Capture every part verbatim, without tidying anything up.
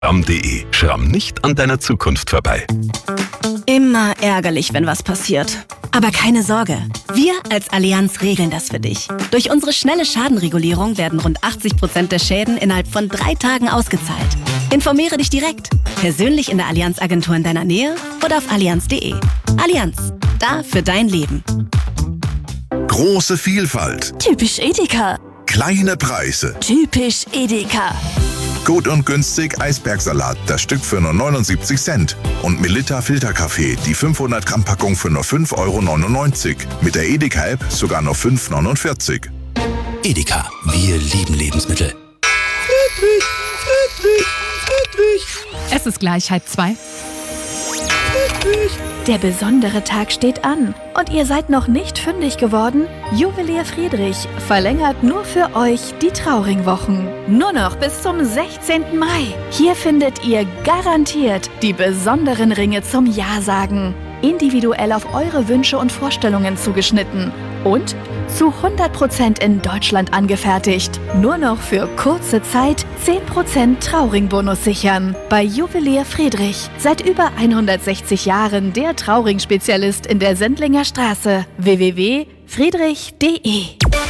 schramm punkt de. Schramm nicht an deiner Zukunft vorbei. Immer ärgerlich, wenn was passiert. Aber keine Sorge, wir als Allianz regeln das für dich. Durch unsere schnelle Schadenregulierung werden rund achtzig Prozent der Schäden innerhalb von drei Tagen ausgezahlt. Informiere dich direkt, persönlich in der Allianz-Agentur in deiner Nähe oder auf allianz punkt de. Allianz, da für dein Leben. Große Vielfalt. Typisch Edeka. Kleine Preise. Typisch Edeka. Gut und günstig Eisbergsalat, das Stück für nur neunundsiebzig Cent. Und Melitta Filterkaffee, die fünfhundert Gramm Packung für nur fünf Euro neunundneunzig. Mit der Edeka-App sogar nur fünf Euro neunundvierzig. Edeka, wir lieben Lebensmittel. Friedrich, Friedrich, Friedrich. Es ist gleich halb zwei. Friedrich. Der besondere Tag steht an und ihr seid noch nicht fündig geworden? Juwelier Friedrich verlängert nur für euch die Trauringwochen. Nur noch bis zum sechzehnten Mai. Hier findet ihr garantiert die besonderen Ringe zum Ja-Sagen. Individuell auf eure Wünsche und Vorstellungen zugeschnitten. Und zu hundert Prozent in Deutschland angefertigt. Nur noch für kurze Zeit zehn Prozent Trauringbonus sichern. Bei Juwelier Friedrich. Seit über hundertsechzig Jahren der Trauring-Spezialist in der Sendlinger Straße. w w w punkt friedrich punkt de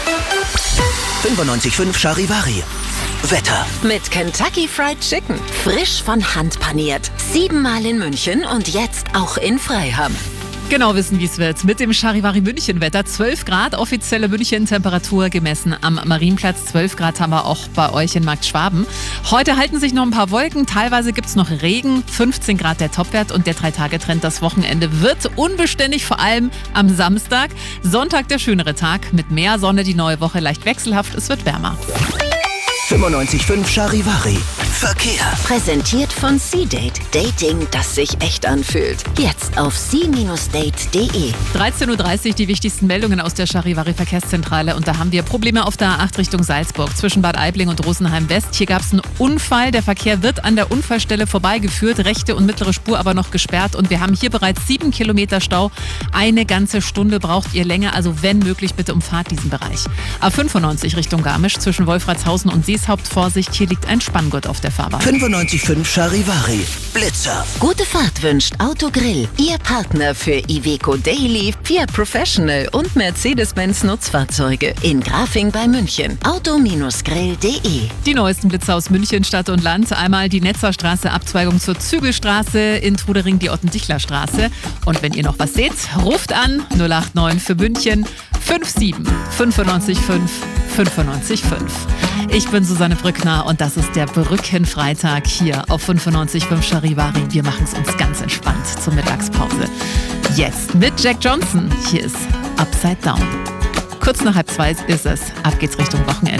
fünfundneunzig Komma fünf Charivari. Wetter. Mit Kentucky Fried Chicken. Frisch von Hand paniert. Siebenmal in München und jetzt auch in Freiham. Genau wissen, wie es wird. Mit dem Charivari München-Wetter. zwölf Grad, offizielle München-Temperatur gemessen am Marienplatz. zwölf Grad haben wir auch bei euch in Markt Schwaben. Heute halten sich noch ein paar Wolken. Teilweise gibt es noch Regen. fünfzehn Grad der Topwert und der Drei-Tage-Trend. Das Wochenende wird unbeständig, vor allem am Samstag. Sonntag der schönere Tag. Mit mehr Sonne, die neue Woche leicht wechselhaft. Es wird wärmer. fünfundneunzig Komma fünf Charivari. Verkehr. Präsentiert von C-Date. Dating, das sich echt anfühlt. Jetzt auf c Date punkt de. dreizehn Uhr dreißig die wichtigsten Meldungen aus der Charivari Verkehrszentrale. Und da haben wir Probleme auf der A acht Richtung Salzburg zwischen Bad Aibling und Rosenheim West. Hier gab es einen Unfall. Der Verkehr wird an der Unfallstelle vorbeigeführt. Rechte und mittlere Spur aber noch gesperrt. Und wir haben hier bereits sieben Kilometer Stau. Eine ganze Stunde braucht ihr länger. Also wenn möglich, bitte umfahrt diesen Bereich. A fünfundneunzig Richtung Garmisch zwischen Wolfratshausen und Seeshaupt. Vorsicht, hier liegt ein Spanngurt auf der Fahrbahn. fünfundneunzig Komma fünf Charivari. Blitzer. Gute Fahrt wünscht Autogrill. Ihr Partner für Iveco Daily, Fiat Professional und Mercedes-Benz Nutzfahrzeuge. In Grafing bei München. auto grill punkt de. Die neuesten Blitzer aus München, Stadt und Land. Einmal die Netzerstraße, Abzweigung zur Zügelstraße, in Trudering die Ottendichler-Straße. Und wenn ihr noch was seht, ruft an null acht neun für München fünf sieben fünfundneunzig fünf fünfundneunzig fünf. Ich bin Susanne Brückner und das ist der Brückenfreitag hier auf fünfundneunzig Komma fünf Charivari. Wir machen es uns ganz entspannt zur Mittagspause. Jetzt mit Jack Johnson. Hier ist Upside Down. Kurz nach halb zwei ist es. Ab geht's Richtung Wochenende.